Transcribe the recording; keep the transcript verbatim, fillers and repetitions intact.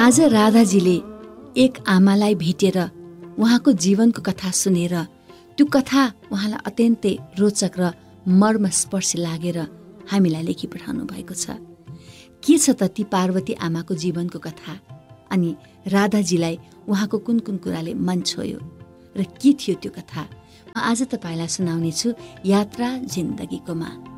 आज राधाजीले एक आमालाई भेटेर उहाँको जीवनको कथा सुनेर त्यो कथा उहाँलाई अत्यन्तै रोचक र मर्मस्पर्शी लागेर हामीलाई लेखी पठाउनु भएको छ। के छ त ती पार्वती आमाको जीवनको कथा अनि राधाजीलाई उहाँको कुन कुन कुराले मन छोयो र के थियो त्यो कथा, म आज तपाईँलाई सुनाउनेछु यात्रा जिन्दगीकोमा।